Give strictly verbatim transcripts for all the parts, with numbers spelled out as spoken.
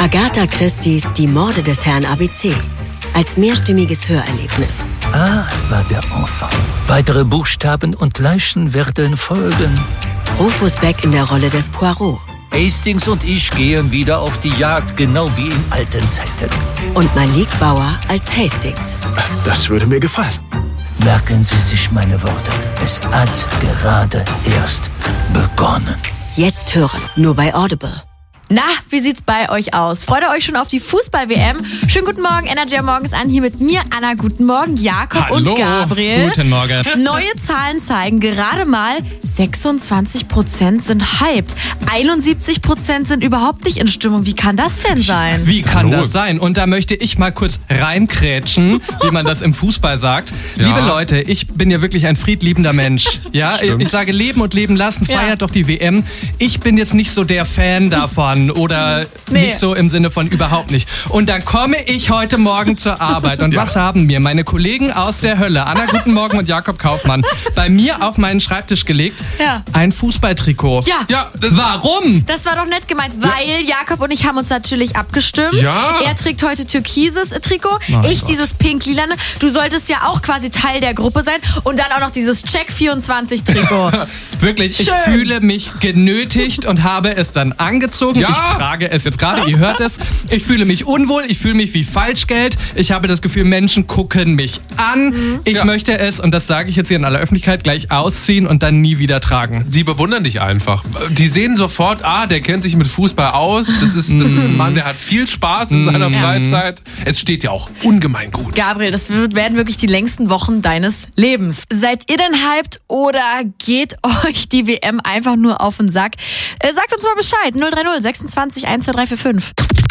Agatha Christie's Die Morde des Herrn A B C. Als mehrstimmiges Hörerlebnis. A war der Enfant. Weitere Buchstaben und Leichen werden folgen. Rufus Beck in der Rolle des Poirot. Hastings und ich gehen wieder auf die Jagd, genau wie in alten Zeiten. Und Malik Bauer als Hastings. Das würde mir gefallen. Merken Sie sich meine Worte. Es hat gerade erst begonnen. Jetzt hören, nur bei Audible. Na, wie sieht's bei euch aus? Freut ihr euch schon auf die Fußball-W M? Schönen guten Morgen, Energy morgens an. Hier mit mir, Anna. Guten Morgen, Jakob Hallo. und Gabriel. Guten Morgen. Neue Zahlen zeigen, gerade mal sechsundzwanzig Prozent sind hyped. einundsiebzig Prozent sind überhaupt nicht in Stimmung. Wie kann das denn sein? Wie kann los? das sein? Und da möchte ich mal kurz reinkrätschen, wie man das im Fußball sagt. Ja. Liebe Leute, ich bin ja wirklich ein friedliebender Mensch. Ja, Stimmt. ich sage leben und leben lassen, feiert Ja. doch die W M. Ich bin jetzt nicht so der Fan davon oder Nee. nicht so im Sinne von überhaupt nicht. Und dann komme ich heute Morgen zur Arbeit und Ja. was haben mir meine Kollegen aus der Hölle, Anna Guten Morgen und Jakob Kaufmann, bei mir auf meinen Schreibtisch gelegt? Ja. Ein Fußballtrikot. Ja. Ja, das Warum? Das war doch nett gemeint, weil Jakob und ich haben uns natürlich abgestimmt. Ja. Er trägt heute türkises äh, Trikot, Mein ich Gott. dieses pink-lilane. Du solltest ja auch quasi Teil der Gruppe sein und dann auch noch dieses Check vierundzwanzig Trikot. Wirklich, ich Schön. fühle mich genötigt und habe es dann angezogen. Ja. Ich trage es jetzt gerade, ihr hört es. Ich fühle mich unwohl, ich fühle mich wie Falschgeld. Ich habe das Gefühl, Menschen gucken mich an. Ich Ja. möchte es, und das sage ich jetzt hier in aller Öffentlichkeit, gleich ausziehen und dann nie wieder tragen. Sie bewundern dich einfach. Die sehen sofort, ah, der kennt sich mit Fußball aus. Das ist, das ist ein Mann, der hat viel Spaß in seiner Freizeit. Es steht ja auch ungemein gut. Gabriel, das wird, werden wirklich die längsten Wochen deines Lebens. Seid ihr denn hyped oder geht euch die W M einfach nur auf den Sack? Äh, sagt uns mal Bescheid. null drei null sechsundzwanzig eins zwei drei vier fünf.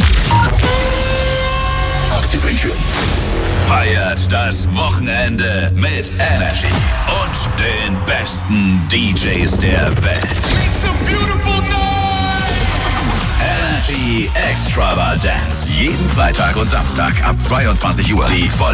Activation. Feiert das Wochenende mit Energy und den besten D Js der Welt. Energy Extravaganza. Jeden Freitag und Samstag ab zweiundzwanzig Uhr. Die voll